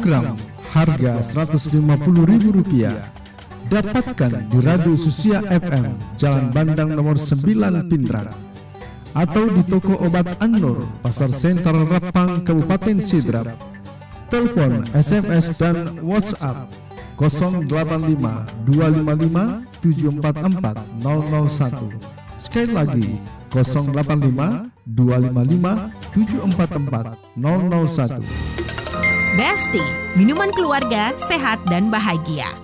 gram, harga Rp150.000. Dapatkan di Radio Susia FM, Jalan Bandang nomor 9 Pindrang, atau di toko obat An-Nur, Pasar Sentral Rapang, Kabupaten Sidrap. Telepon, SMS, dan WhatsApp 085 255 744 001. Sekali lagi 085 255 744 001. Besti, minuman keluarga sehat dan bahagia.